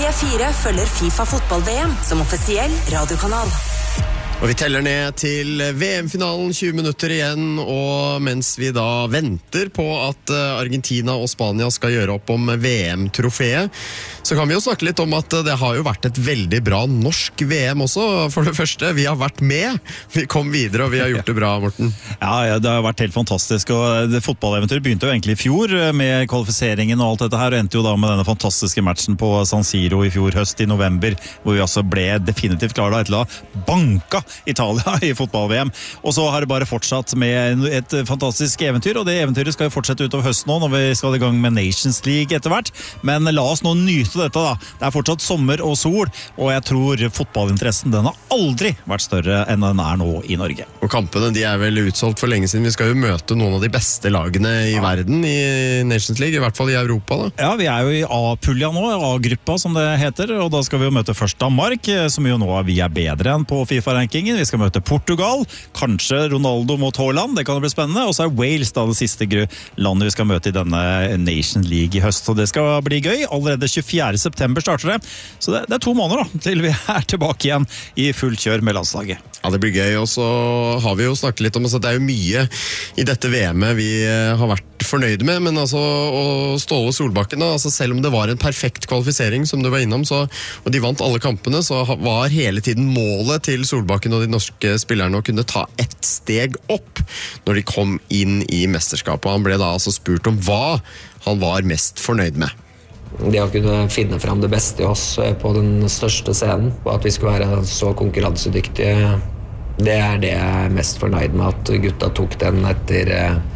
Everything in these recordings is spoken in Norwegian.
P4 følger FIFA fotball-VM som offisiell radiokanal. Og vi teller ned til VM-finalen, 20 minutter igjen, og mens vi da venter på at Argentina og Spania skal gjøre opp om VM-trofeet, så kan vi jo snakke litt om at det har jo vært et veldig bra norsk VM også. For det første, vi har vært med, vi kom videre og vi har gjort det bra, Morten. Ja, det har vært helt fantastisk, og det fotballeventyret begynte jo egentlig i fjor med kvalifiseringen og alt dette her, og endte jo da med denne fantastiske matchen på San Siro i fjor høst i november, hvor vi altså ble definitivt klare da, til å banka Italia i fotball-VM. Og så har det bare fortsatt med et fantastisk eventyr, og det eventyret skal jo fortsette utover høsten nå, når vi skal i gang med Nations League etter hvert. Men la oss nå nyte dette da. Det er fortsatt sommer og sol, og jeg tror fotballinteressen, den har aldri vært større enn den er nå i Norge. Og kampene, de er vel utsolgt for lenge siden. Vi skal jo møte noen av de beste lagene i verden i Nations League, i hvert fall i Europa da. Ja, vi er jo i A-pulja nå, A-gruppa som det heter, og da skal vi jo møte først Danmark, som jo nå vi er bedre enn på FIFA-rankingen. Vi skal møte Portugal, kanskje Ronaldo mot Haaland, det kan bli spennende, og så er Wales da det siste landet vi skal møte i denne Nation League i høst, så det skal bli gøy. Allerede 24. september starter det, så det er 2 måneder da, til vi er tilbake igjen i fullt kjør med landslaget. Ja, det blir gøy, og så har vi jo snakket litt om at det er jo mye i dette VM-et vi har vært fornøyde med, men altså Ståle Solbakken da, altså selv om det var en perfekt kvalifisering som du var innom, og de vant alle kampene, så var hele tiden målet til Solbakken og de norske spillerne å kunne ta ett steg opp når de kom inn i mesterskapet. Han ble da altså spurt om hva han var mest fornøyd med. Det å kunne finne frem det beste i oss på den største scenen, og at vi skulle være så konkurransedyktige, det er det jeg er mest fornøyd med, at gutta tok den etter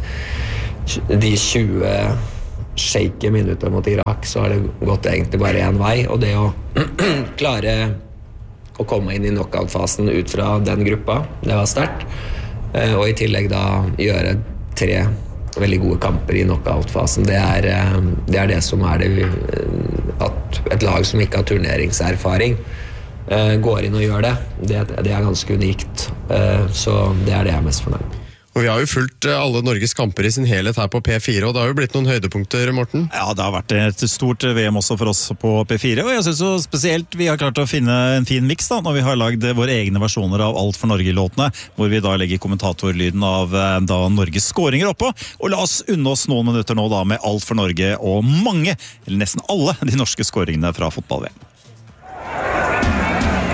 de 20 shaky minutter mot Irak, så har det gått egentlig bare en vei, og det å klare å komme inn i knockout-fasen ut fra den gruppa, det var sterkt, og i tillegg da gjøre 3 veldig gode kamper i knockout-fasen, det er det som er det, at et lag som ikke har turneringserfaring går inn og gjør det er ganske unikt, så det er det jeg er mest fornøyd med. Og vi har jo fulgt alle Norges kamper i sin helhet her på P4, og det har jo blitt noen høydepunkter, Morten. Ja, det har vært et stort VM også for oss på P4, og jeg synes jo spesielt vi har klart å finne en fin mix da, når vi har lagd våre egne versjoner av Alt for Norge-låtene, hvor vi da legger kommentatorlyden av da Norges skåringer oppå, og la oss unne oss noen minutter nå da med Alt for Norge og mange, eller nesten alle, de norske skåringene fra fotball-VM.